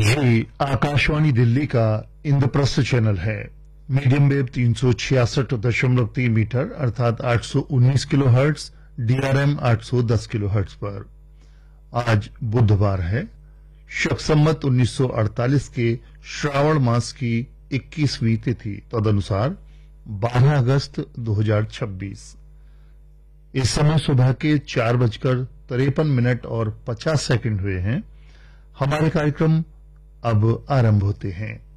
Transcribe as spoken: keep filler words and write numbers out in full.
ये आकाशवाणी दिल्ली का इंद्रप्रस्थ चैनल है। मीडियम वेव तीन सौ छियासठ दशमलव तीन मीटर अर्थात आठ सौ उन्नीस किलो हर्ट्ज, डीआरएम आठ सौ दस किलो हर्ट्ज पर। आज बुधवार है, शक संवत उन्नीस सौ अड़तालीस के श्रावण मास की इक्कीसवीं तिथि, तदनुसार बारह अगस्त दो हजार छब्बीस। इस समय सुबह के चार बजकर तिरपन मिनट और पचास सेकंड हुए हैं। हमारे कार्यक्रम अब आरंभ होते हैं।